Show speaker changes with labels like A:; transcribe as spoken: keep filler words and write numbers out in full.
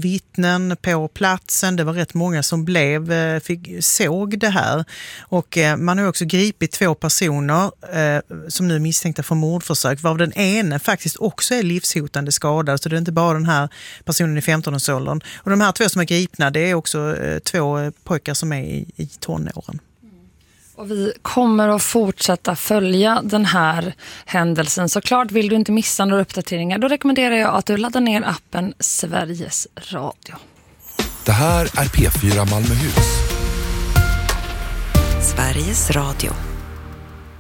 A: vittnen på platsen. Det var rätt många som blev, fick, såg det här. Och eh, man har också gripit två personer eh, som nu är misstänkta för mordförsök. Varav den ene faktiskt också är livshotande skadad. Så det är inte bara den här personen i femton-årsåldern. Och de här två som är gripna, det är också eh, två pojkar som är i, i tonåren.
B: Och vi kommer att fortsätta följa den här händelsen. Såklart, vill du inte missa några uppdateringar, då rekommenderar jag att du laddar ner appen Sveriges Radio.
C: Det här är P fyra Malmöhus.
D: Sveriges Radio.